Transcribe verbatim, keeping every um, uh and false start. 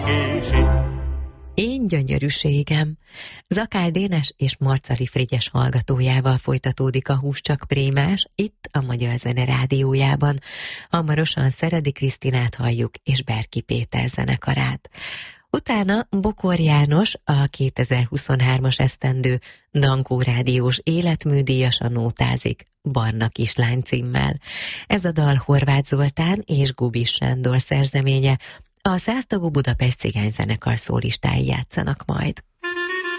késik. Én gyönyörűségem. Zakár Dénes és Marcali Frigyes hallgatójával folytatódik a Hús csak prémás, itt a Magyar Zene Rádiójában. Hamarosan Szeredi Krisztinát halljuk, és Berki Péter zenekarát. Utána Bokor János, a kétezer-huszonhármas esztendő Dankó Rádiós életműdíjasa nótázik, Barna kislány címmel. Ez a dal Horváth Zoltán és Gubis Sándor szerzeménye, a száztagú Budapest Cigányzenekar szólistái játszanak majd.